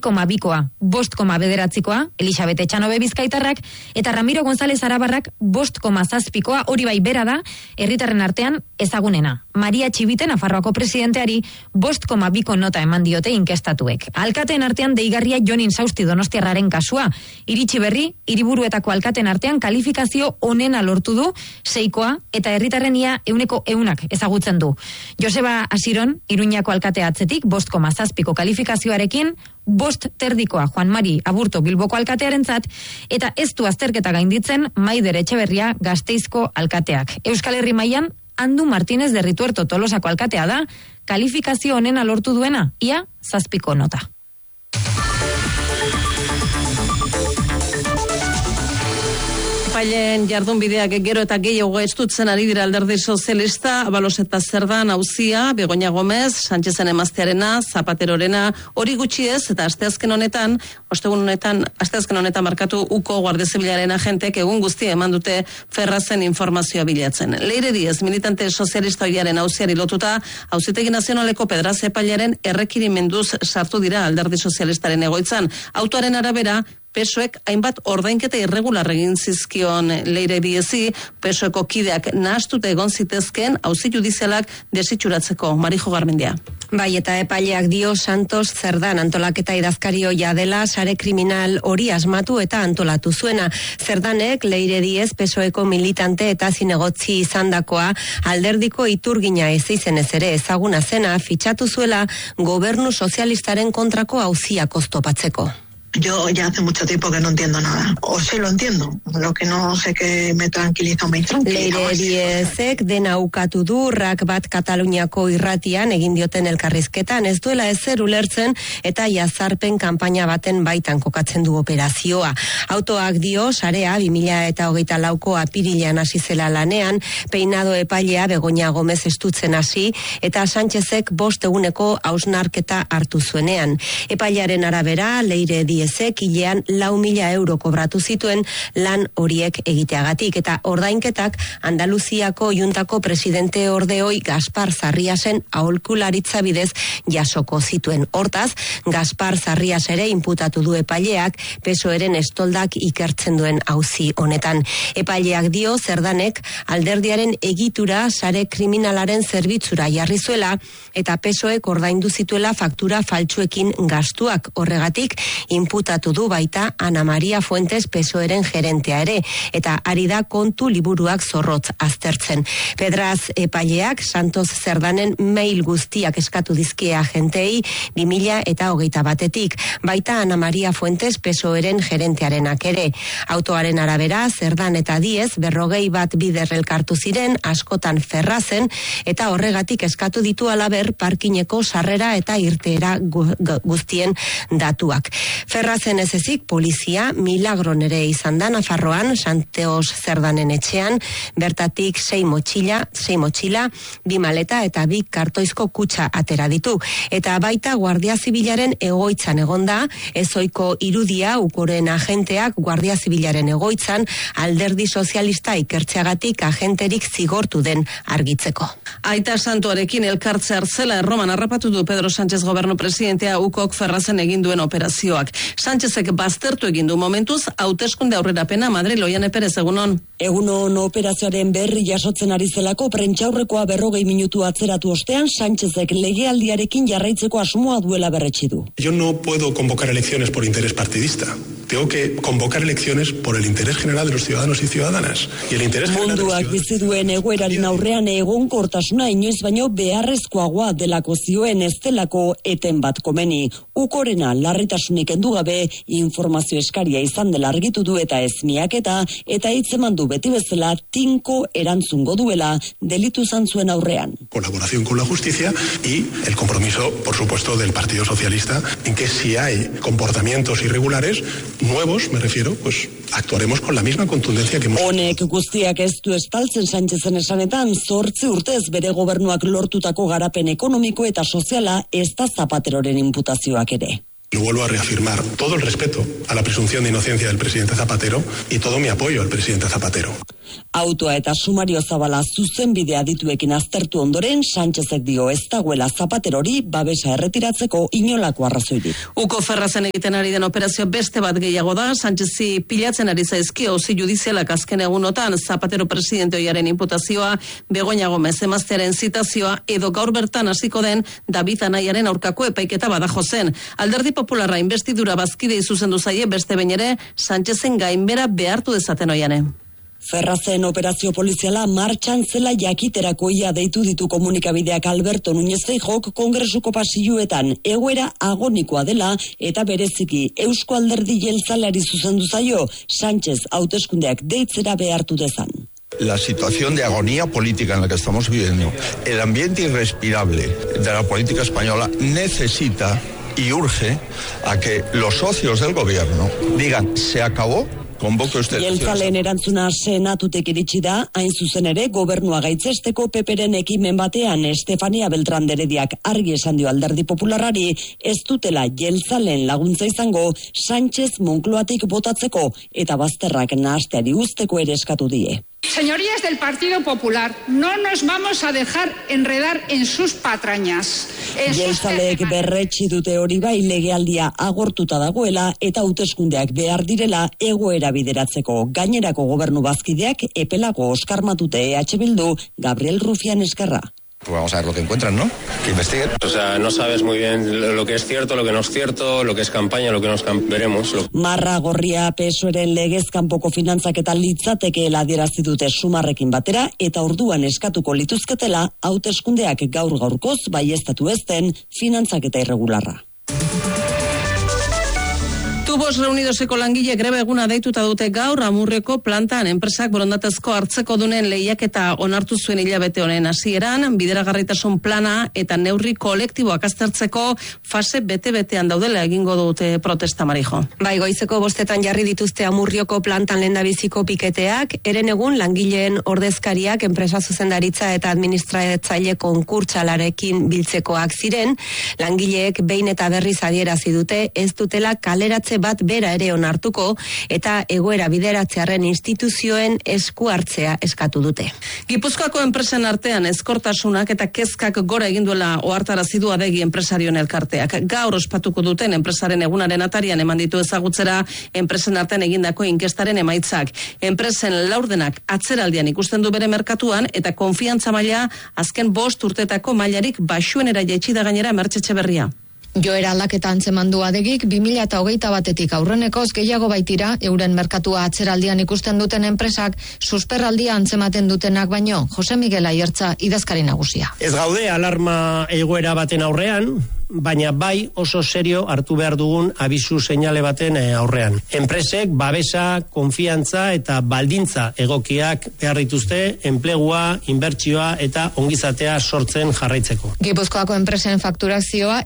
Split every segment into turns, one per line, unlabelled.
6,2koa, 5,9koa, Elisabet Etxanobe Bizkaitarrak, eta Ramiro González Arabarrak 5,7koa, hori bai bera da, herritarren artean ezagunena. Maria Txibite, Nafarroako presidenteari, 5,2ko nota eman diote inkestatuek. Alkateen artean deigarria Jon Insausti Donostiarraren kasua. Iritsi berri, hiriburuetako alkateen artean kalifikazio onena lortu du, 6koa, eta herritarren ia 100% ezagutzen du. Joseba Asiron, Iruñako alkatea atzetik, 5,7ko kalifikazioarekin, 5,3koa Juan Mari Aburto Bilboko alkatearentzat, eta ez du azterketa gainditzen Maider Etxeberria Gasteizko alkateak. Euskal Herri mailan Andu Martínez de Rituerto Tolosako alkatea da, kalifikazio onena lortu duena, ia 7ko nota.
Epaileen jardunbideak gero eta gehiago estutzen ari dira Alderdi Sozialista, Abalos eta Zerdan auzia, Begoña Gomez, Sánchezen emaztearena, Zapaterorena, hori gutxi ez, eta asteazken honetan markatu uko Guardia Zibilaren agentek egun guztia eman dute Ferrazen informazioa bilatzen. Leire Diez, militante sozialista oiaren auziari lotuta, Auzitegi Nazionaleko Pedraz epailearen errekirimenduz sartu dira Alderdi Sozialistaren egoitzan. Autoaren arabera, PSOEk hainbat ordainketa irregular egin zizkion Leire Diezi, PSOEko kideak nahastuta egon zitezkeen auzi judizialak desitxuratzeko. Marijo Garmendia.
Bai, eta epaileak dio Santos Zerdan antolaketa idazkari ohia dela sare kriminal hori asmatu eta antolatu zuena. Zerdanek Leire Diez PSOEko militante eta zinegotzi izandakoa alderdiko iturgina ez izenez ere ezaguna zena fitxatu zuela gobernu sozialistaren kontrako auziak oztopatzeko.
Yo ya hace mucho tiempo que no entiendo nada. O sí lo entiendo. Lo que no sé que me tranquiliza o me intranquiliza.
Leire Diezek dena ukatu du Rak Bat Kataluniako irratian egin dioten elkarrizketan ez duela ezer ulertzen eta jazarpen kanpaina baten baitan kokatzen du operazioa. Autoak dio sarea 2024ko apirilean hasi zela lanean, peinado epailea Begoña Gomez estutzen hasi eta Sánchezek 5 eguneko hausnarketa hartu zuenean. Epailearen arabera Leire Diez hilean 4.000 euro kobratu zituen lan horiek egiteagatik eta ordainketak Andaluziako juntako presidente ordeoi Gaspar Zarriasen aholkularitza bidez jasoko zituen. Hortaz, Gaspar Zarrias ere inputatu du epaileak PSOEren estoldak ikertzen duen auzi honetan. Epaileak dio Zerdanek alderdiaren egitura sare kriminalaren zerbitzura jarri zuela eta PSOEk ordaindu zituela faktura faltsuekin gastuak. Horregatik inputatu du baita Ana Maria Fuentes PSOEren gerentea ere, eta ari da kontu liburuak zorrotz aztertzen. Pedraz epaileak Santos Zerdanen mail guztiak eskatu dizkie agentei 2021etik, baita Ana Maria Fuentes PSOEren gerentearenak ere. Autoaren arabera, Zerdan eta Diez 41 bider elkartu ziren, askotan Ferrazen, eta horregatik eskatu ditu alaber parkineko sarrera eta irteera guztien datuak. Ferrazen ez ezik, polizia Milagron ere izan da Nafarroan, Santos Zerdanen etxean, bertatik 6 motxila, 2 maleta eta 2 kartoizko kutxa atera ditu. Eta baita Guardia Zibilaren egoitzan egonda, ezoiko irudia ukoren agenteak Guardia Zibilaren egoitzan Alderdi Sozialista ikertzeagatik agenterik zigortu den argitzeko.
Aita Santuarekin elkartze hartzela Erroman harrapatu du Pedro Sánchez gobernu presidentea ukok Ferrazen egin duen operazioak. Sánchezek baztertu egin du momentuz hauteskunde aurrerapena Madrid. Oiane Perez, egunon.
Egunon, operazioaren berri jasotzen ari zelako prentsaurrekoa 40 minutu atzeratu ostean Sánchezek legealdiarekin jarraitzeko asmoa duela berretsi du.
Yo no puedo convocar elecciones por interés partidista. Tengo que convocar elecciones por el interés general de los ciudadanos y ciudadanas. Y el interés general de los
munduak bizi duen egoeraren aurrean egonkortasuna inoiz baino beharrezkoagoa delako zioen ez delako eten bat komeni. Ukorena larritasunik kendu gabe informazio eskaria izan dela argitu du eta ez miaketa eta hitzeman du beti bezala tinko erantzungo duela delitu zantzuen aurrean.
Colaboración con la justicia y el compromiso, por supuesto, del Partido Socialista en que si hay comportamientos irregulares, nuevos, me refiero, pues actuaremos con la misma contundencia que hemos...
Honek guztiak ez du estaltzen Sánchezen esanetan, 8 urtez bere gobernuak lortutako garapen ekonomiko eta soziala ez da Zapateroren inputazioak ere.
Lo vuelvo a reafirmar, todo el respeto a la presunción de inocencia del presidente Zapatero y todo mi apoyo al presidente Zapatero.
Autoa eta Sumario Zabala zuzenbidea dituekin aztertu ondoren, Sánchezek dio ez dagoela Zapaterori babesa erretiratzeko inolako arrazoirik.
Uko Ferrazen egiten ari den operazio beste bat gehiago da, Sánchezi pilatzen ari zaizkio auzi judizialak azken egunotan Zapatero presidente ohiaren imputazioa, Begoña Gomez emaztearen zitazioa edo gaur bertan hasiko den David Anaiaren aurkako epaiketa badajo zen. Alderdi Popularra investidura bazkidei zuzendu zaie beste behin ere Sánchezen gainbera behartu dezaten ohiane.
Ferrazen operazio poliziala martxan zela jakiterako ia deitu ditu komunikabideak Alberto Núñez Feijóok kongresuko pasilluetan egoera agonikoa dela eta bereziki Eusko Alderdi Jeltzaleari zuzendu zaio Sánchez hauteskundeak deitzera behartu dezan.
La situación de agonía política en la que estamos viviendo, el ambiente irrespirable de la política española necesita y urge a que los socios del gobierno digan se acabó.
Jeltzaleen erantzuna senatutek iritsi da, hain zuzen ere gobernua gaitzesteko peperen ekimen batean Estefania Beltrán de Herediak argi esan dio Alderdi Popularrari ez dutela jeltzaleen laguntza izango Sánchez Moncloatik botatzeko eta bazterrak nahasteari uzteko ere eskatu die.
Señorías del Partido Popular, no nos vamos a dejar enredar en sus patrañas.
Jeltzaleek berretsi dute hori bai legealdia agortuta dagoela eta hauteskundeak behar direla egoera bideratzeko. Gainerako gobernu bazkideak epelago oskarmatute EH Bildu Gabriel Rufián Esquerra.
Pues vamos a ver lo que encuentran, ¿no? Que investiguen.
O sea, no sabes muy bien lo que es cierto, lo que no es cierto, lo que es campaña, lo que no es veremos.
Marra gorria PSOEren legez kanpoko finantzaketa litzatekeela adierazi dute Sumarrekin batera eta orduan eskatuko lituzketela hauteskundeak gaur-gaurkoz baieztatu ez den finantzaketa irregularra.
Tubos Reunidoseko langile greba eguna deituta dute gaur Amurreko plantan enpresak borondatezko hartzeko dunen lehiaketa onartu zuen hilabete honen hasieran, bideragarritasun plana eta neurri kolektiboak aztertzeko fase bete-betean daudela egingo dute protesta, Marijo.
Bai, goizeko 5 jarri dituzte Amurrioko plantan lehendabiziko piketeak, eren egun langileen ordezkariak enpresa zuzendaritza eta administratzaile konkurtsalarekin biltzekoak ziren, langileek behin eta berriz adierazi dute ez dutela kaleratze bat bera ere onartuko eta egoera bideratzearen instituzioen esku hartzea eskatu dute.
Gipuzkoako enpresen artean ezkortasunak eta kezkak gora egin duela ohartarazi du Adegi enpresarioen elkarteak. Gaur ospatuko duten enpresaren egunaren atarian eman ditu ezagutzera enpresen artean egindako inkestaren emaitzak. Enpresen laurdenak atzeraldian ikusten du bere merkatuan eta konfiantza maila azken 5 urtetako mailarik baxuenera jaitsi da gainera Mertxe Etxeberria.
Joera aldaketa antzeman du Adegik 2021 aurrenekoz gehiago baitira euren merkatua atzeraldian ikusten duten enpresak susperraldia antzematen dutenak baino. Jose Miguel Aiertza idazkari nagusia.
Ez gaude alarma egoera baten aurrean, baina bai oso serio hartu behar dugun abisu seinale baten aurrean. Enpresek babesa, konfiantza eta baldintza egokiak behar dituzte enplegua, inbertsioa eta ongizatea sortzen jarraitzeko.
Gipuzkoako enpresen fakturazioa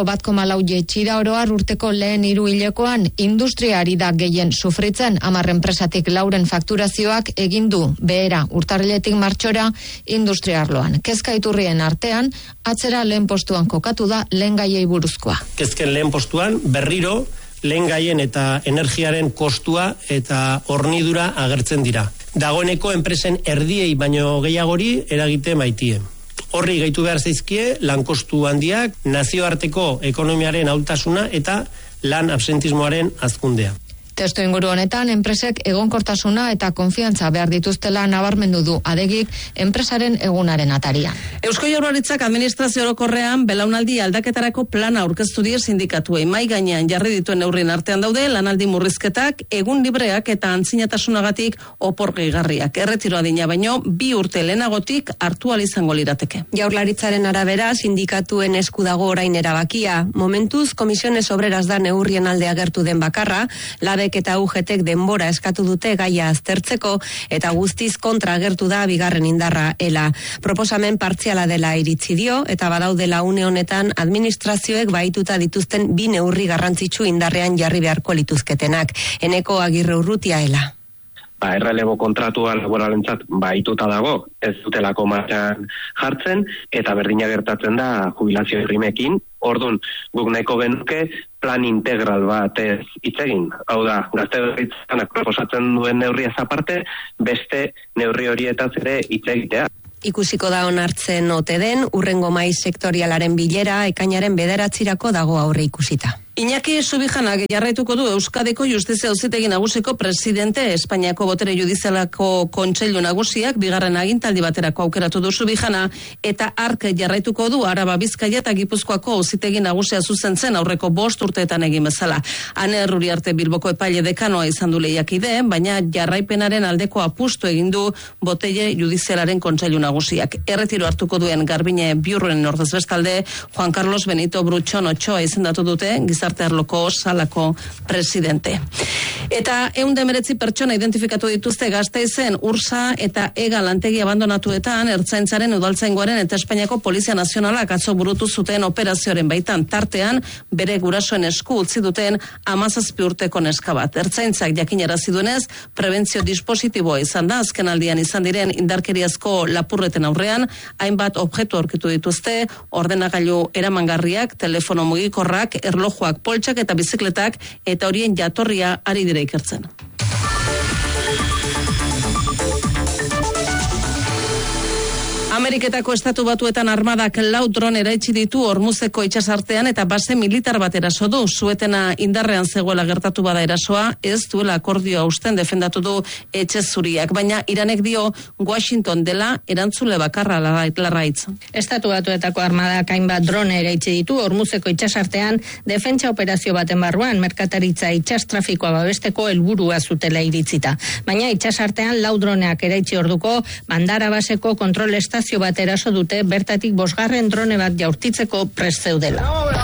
1,4 jaitsira oroar urteko lehen 3 hilekoan industriari da gehien sufritzen 10 enpresatik 4 fakturazioak egin du behera urtarriletik martxora industriarloan. Kezka iturrien artean atzera lehen postuan kokatu da lehen gaiei buruzkoa.
Kezken lehen postuan berriro lehen gaien eta energiaren kostua eta hornidura agertzen dira. Dagoeneko enpresen erdiei baino gehiagori eragite maitie. Horri gehitu behar zaizkie lankostu handiak, nazioarteko ekonomiaren ahultasuna eta lan absentismoaren hazkundea.
Testu inguru honetan, enpresek egonkortasuna eta konfiantza behar dituztela nabarmendu du Adegik enpresaren egunaren atarian.
Eusko Jaurlaritzak administrazio orokorrean belaunaldi aldaketarako plana aurkeztu die sindikatuei. Mai gainean jarri dituen neurrien artean daude lanaldi murrizketak, egun libreak eta antzinatasunagatik opor gehigarriak. Erretiro adina baino 2 urte lehenagotik hartu ahal izango lirateke.
Jaurlaritzaren arabera sindikatuen esku dago orain erabakia. Momentuz Comisiones Obreras da neurrien alde agertu den bakarra, Labek eta UGTek denbora eskatu dute gaia aztertzeko eta guztiz kontra agertu da bigarren indarra ela. Proposamen partziala dela iritzi dio eta badaudela une honetan administrazioek baituta dituzten 2 neurri garrantzitsu indarrean jarri beharko lituzketenak. Eneko Agirre Urrutia ela.
errelebo kontratua laboralentzat ituta dago, ez dutelako martxan jartzen, eta berdina gertatzen da jubilazio irrimekin. Orduan, guk nahiko genuke plan integral bat ez hitz egin. Hau da, Gazte-Berritzenak proposatzen duen neurriaz aparte, beste neurri horietaz ere hitz egitea.
Ikusiko da onartzen ote den, urrengo mahai sektorialaren bilera ekainaren 9 dago aurre ikusita.
Iñaki Subijanak jarraituko du Euskadiko Justizia Auzitegi Nagusiko presidente, Espainiako Botere Judizialako Kontseilu Nagusiak bigarren agintaldi baterako aukeratu du Subijana, eta hark jarraituko du Araba, Bizkaia eta Gipuzkoako Auzitegi Nagusia zuzentzen aurreko 5 urteetan egin bezala. Ane Uriarte Bilboko epaile dekanoa izan du lehiakide, baina jarraipenaren aldeko apustu egin du Botere Judizialaren Kontseilu Nagusiak. Erretiro hartuko duen Garbine Biurren ordez bestalde, Juan Carlos Benito Brutxon Otxoa izendatu dute Arloko salako presidente. Eta 119 pertsona identifikatu dituzte Gasteizen Ursa eta Ega lantegi abandonatuetan Ertzaintzaren Udaltzaingoaren eta Espainiako Polizia Nazionalak atzo burutu zuten operazioaren baitan, tartean bere gurasoen esku utzi duten 17 urteko neska bat. Ertzaintzak jakinarazi duenez, prebentzio dispositiboa izan da azkenaldian izan diren indarkeriazko lapurreten aurrean, hainbat objektu aurkitu dituzte, ordenagailu eramangarriak, telefono mugikorrak, erlojuak, poltsak eta bizikletak, eta horien jatorria ari dira ikertzen. Ameriketako Estatu Batuetan armadak 4 drone eraitsi ditu Hormuzeko itsasartean eta base militar bat eraso du. Suetena indarrean zegoela gertatu bada erasoa, ez duela akordioa usten defendatu du Etxe Zuriak, baina Iranek dio Washington dela erantzule bakarra larraitz.
Estatu Batuetako armadak hainbat drone eraitsi ditu Hormuzeko itsasartean defentsa operazio baten barruan merkataritza itsas trafikoa babesteko helburua zutela iritzita. Baina itsasartean 4 droneak eraitsi orduko Bandara baseko kontrol estazio bat eraso dute, bertatik 5. drone bat jaurtitzeko prest zeudela.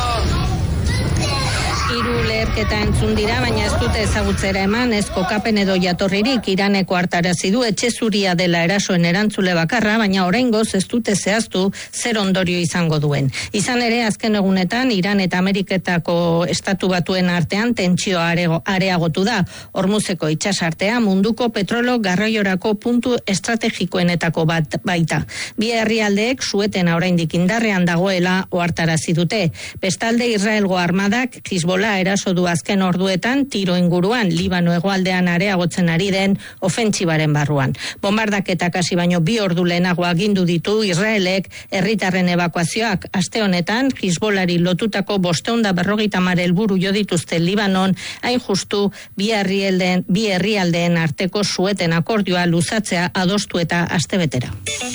Hiru leherketa entzun dira, baina ez dute ezagutzera eman, ez kokapen edo jatorririk. Iraneko hartarazi du Etxe Zuria dela erasoen erantzule bakarra, baina oraingoz ez dute zehaztu zer ondorio izango duen. Izan ere, azken egunetan, Iran eta Ameriketako Estatu Batuen artean tentsioa areagotu da. Hormuzeko itsasartea munduko petrolo garraiorako puntu estrategikoenetako bat baita. Bi herrialdeek suetena oraindik indarrean dagoela ohartarazi dute. Bestalde, Israelgo armadak Hizbola eraso du azken orduetan tiro inguruan Libano hegoaldean areagotzen ari den ofentsibaren barruan. Bombardaketak hasi baino 2 ordu lehenago agindu ditu Israelek herritarren ebakuazioak. Aste honetan Hizbolari lotutako 550 helburu jo dituzte Libanon, hain justu bi herrialdeen arteko sueten akordioa luzatzea adostu eta astebetera.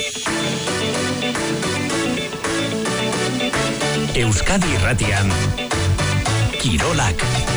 Euskadi Irratian Kirolak.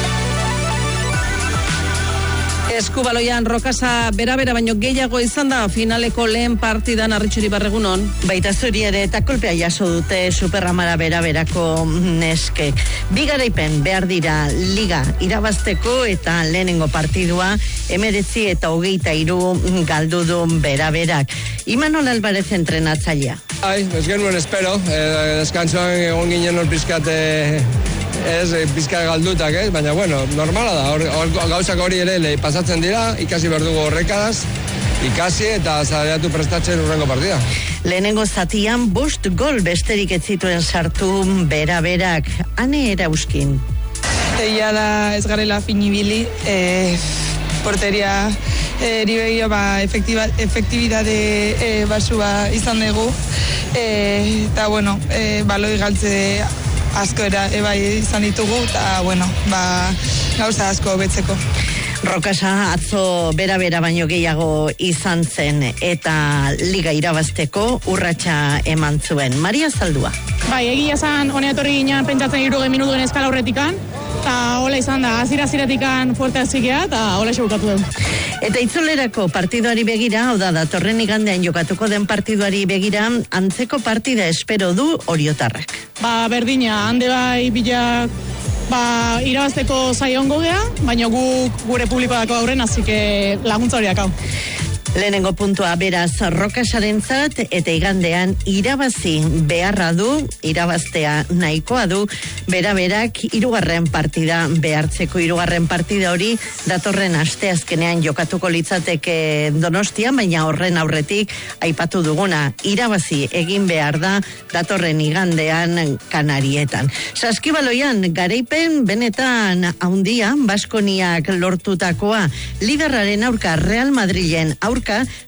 Eskubaloian Rokasa bera baino gehiago izan da finaleko lehen partidan Arritxuri Barregunon.
Baita zuri ere eta kolpea jaso dute Superramara beraberako neskek. 2 garaipen behar dira liga irabazteko eta lehenengo partidua 19 eta 23 galdu du beraberak. Imanol Alvarez entrenatzailea.
Ez genuen espero, deskantzoan egon ginen hor pizkate ez pizka galdutak, baina bueno, normala da, gauzak hori ere pasatzen dira, ikasi behar dugu horrekadaz, ikasi eta zareatu prestatzen urrengo partida.
Lehenengo zatian 5 gol besterik ez zituen sartu beraberak, Ane Erauskin.
Egia da ez garela finibili, porteria eribegio efektibidade basua izan dugu, eta bueno, baloi galtze asko bai izan ditugu, eta bueno, gauza asko betzeko.
Rokasa atzo bera baino gehiago izan zen eta liga irabazteko urratsa eman zuen. Maria Zaldua.
Bai, egia zan, honea etorri ginen pentsatzen 20 minutuen eskala horretikan, eta hola izan da, aziratikan fuerte azikea, eta hola esebukatu dugu.
Eta itzulerako partiduari begira, hau da, datorren igandean jokatuko den partiduari begira, antzeko partida espero du Oriotarrak.
Berdina, hande bai bilak, irabazteko zaiongo gea, baina gure publikoako aurren, azike laguntza horiak hau.
Lehenengo puntua beraz Rokasarentzat eta igandean irabazi beharra du, irabaztea nahikoa du, beraberak hirugarren partida behartzeko. Hirugarren partida hori datorren asteazkenean jokatuko litzateke Donostian, baina horren aurretik aipatu duguna, irabazi egin behar da datorren igandean Kanarietan. Saskibaloian garaipen benetan haundia, Baskoniak lortutakoa, liderraren aurka Real Madrilen aurka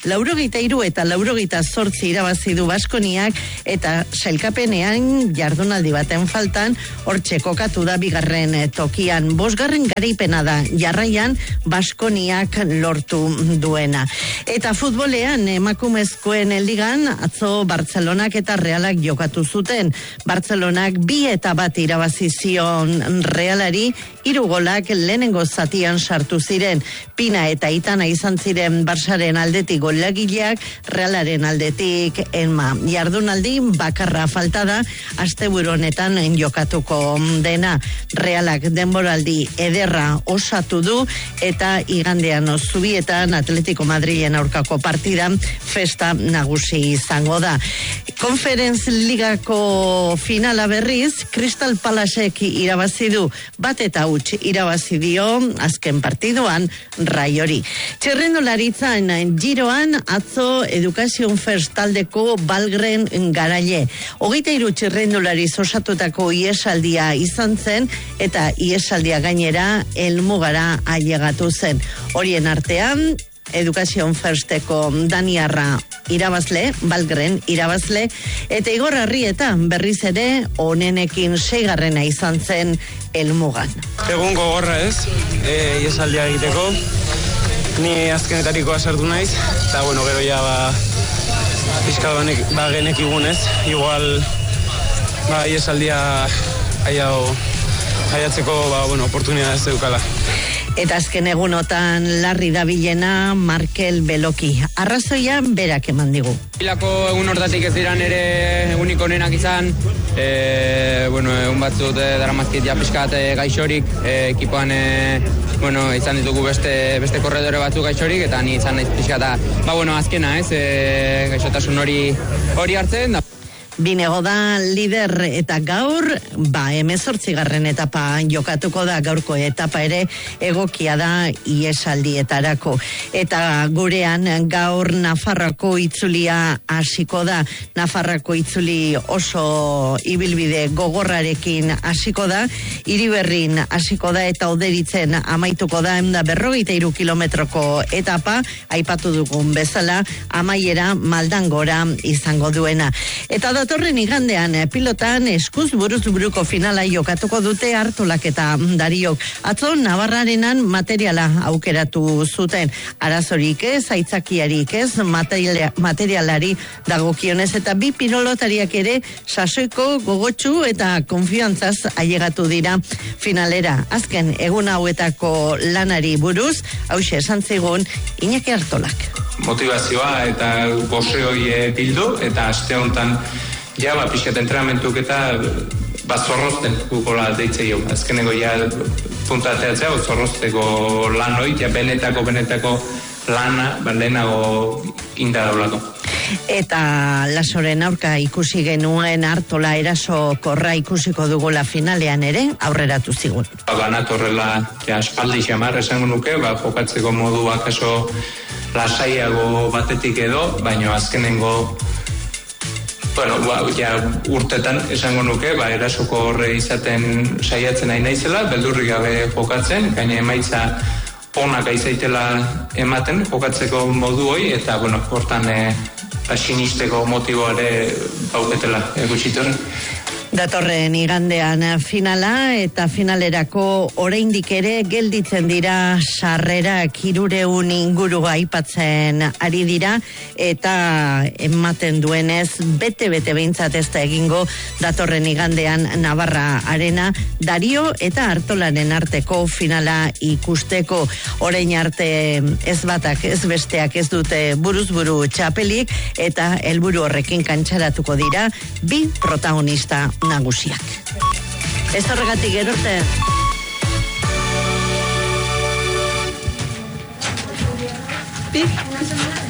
83 eta 88 irabazi du Baskoniak, eta sailkapenean jardunaldi baten faltan hortxe kokatu da bigarren tokian. 5. garaipena da jarraian Baskoniak lortu duena. Eta futbolean emakumezkoen ligan atzo Bartzelonak eta Realak jokatu zuten. Bartzelonak 2-1 irabazi zion Realari, 3 golak lehenengo zatian sartu ziren. Pina eta Itana izan ziren Barsaren aldetik golagileak, Realaren aldetik Enma. Jardunaldi bakarra falta da asteburu honetan jokatuko dena. Realak denboraldi ederra osatu du eta igandean Zubietan Atletico Madrilen aurkako partidan festa nagusi izango da. Conference Ligako finala berriz Crystal Palacek irabazi du, 1-0 irabazi dio azken partiduan Raiori. Txirrindularitzan Giroan atzo Education First taldeko Balgren garaile. 23 txirrindulariz osatutako iesaldia izan zen, eta iesaldia gainera helmugara ailegatu zen. Horien artean Education Firsteko Daniarra irabazle, Balgren irabazle, eta Igor Arrieta berriz ere onenekin 6. izan zen helmugan.
Egun gogorra ez, iesaldia egiteko. Ni azkenetarikoa sartu naiz, eta bueno, gero ja pixka genekigunez, igual iesaldia aiatzeko oportunidad ez dukala.
Eta azken egunotan larri dabilena Markel Beloki. Arrazoia berak eman digu.
Hilako egun hortatik ez diran ere egunik onenak izan, egun batzut daramazkit ja pixkat gaixorik, ekipoan izan ditugu beste korredore batzuk gaixorik, eta ni izan naiz pixkata, azkena ez, gaixotasun hori hartzen da.
Binego da lider eta gaur, 18. etapa jokatuko da, gaurko etapa ere egokia da iesaldietarako. Eta gurean gaur Nafarroako itzulia hasiko da. Nafarroako itzuli oso ibilbide gogorrarekin hasiko da, Iriberrin hasiko da eta Oderitzen amaituko da, 153 kilometroko etapa, aipatu dugun bezala, amaiera Maldangora izango duena. Eta datorren igandean pilotan eskuz buruz buruko finala jokatuko dute Artolak eta Dariok. Atzo Navarrarenan materiala aukeratu zuten. Arazorik ez, aitzakiarik ez, materialari dagokionez, eta bi pilotariak ere sasoiko gogotsu eta konfiantzaz ailegatu dira finalera. Azken egun hauetako lanari buruz, hauxe esan zigun Iñaki Artolak.
Motivazioa eta gozeoi bildu, eta aste honetan pixkat entrenamentuk eta zorrozten gukola deitzei hau. Azkeneko puntateatzea, zorrozteko lan hoi, benetako lana, lehenago indadaulako.
Eta Lasoren aurka ikusi genuen Artola eraso korra ikusiko dugula finalean ere, aurreratu zigun.
Banatorrela aspaldi xamar esango nuke, jokatzeko moduak aso lasaiago batetik edo, baina azkenengo urtetan esango nuke, erasoko horre izaten saiatzen nahi naizela, beldurrik gabe jokatzen, gaina emaitza onak aizaitela ematen jokatzeko modu hoi, eta hortan sinisteko motibo ere bauketela gutxitzen.
Datorren igandean finala, eta finalerako oraindik ere gelditzen dira sarrerak, 300 inguru aipatzen ari dira, eta ematen duenez bete behintzat ez da egingo datorren igandean Navarra Arena Dario eta Artolaren arteko finala ikusteko. Orain arte ez batak ez besteak ez dute buruz buru txapelik, eta helburu horrekin kantxaratuko dira bi protagonista nagusiak. Ez horregatik gerote. Pik.